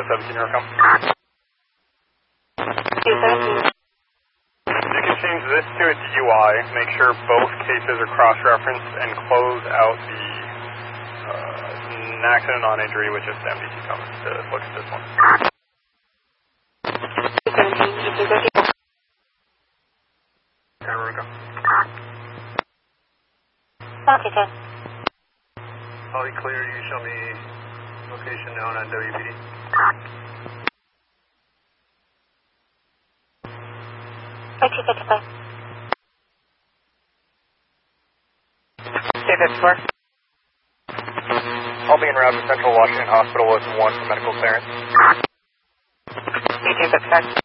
17 Aircom. Q17. You can change this to a DUI, make sure both cases are cross-referenced, and close out the accident non-injury with just MDT comments to look at this one. Q17. Aruga. Okay, 10. All clear, you show me location known on WPD. Q55. K54. I'll be en route to Central Washington Hospital with 1 for medical clearance. Q55.